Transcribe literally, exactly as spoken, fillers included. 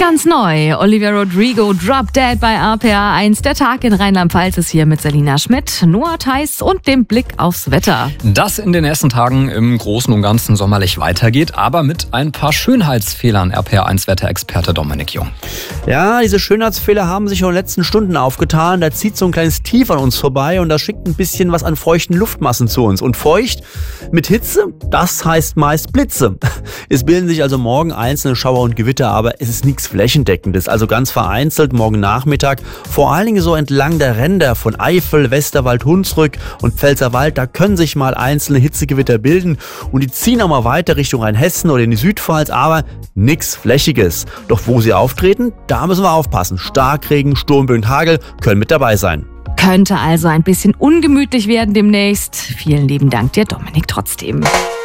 Ganz neu, Olivia Rodrigo, Drop Dead bei R P R eins. Der Tag in Rheinland-Pfalz ist hier mit Selina Schmidt, Noah Theis und dem Blick aufs Wetter. Das in den ersten Tagen im Großen und Ganzen sommerlich weitergeht, aber mit ein paar Schönheitsfehlern, R P R eins Wetterexperte Dominik Jung. Ja, diese Schönheitsfehler haben sich in den letzten Stunden aufgetan. Da zieht so ein kleines Tief an uns vorbei und das schickt ein bisschen was an feuchten Luftmassen zu uns. Und feucht mit Hitze, das heißt meist Blitze. Es bilden sich also morgen einzelne Schauer und Gewitter, aber es ist nichts Flächendeckendes. Also ganz vereinzelt morgen Nachmittag, vor allen Dingen so entlang der Ränder von Eifel, Westerwald, Hunsrück und Pfälzerwald, da können sich mal einzelne Hitzegewitter bilden und die ziehen auch mal weiter Richtung Rheinhessen oder in die Südpfalz, aber nichts Flächiges. Doch wo sie auftreten, da müssen wir aufpassen. Starkregen, Sturmböen, Hagel können mit dabei sein. Könnte also ein bisschen ungemütlich werden demnächst. Vielen lieben Dank dir, Dominik, trotzdem.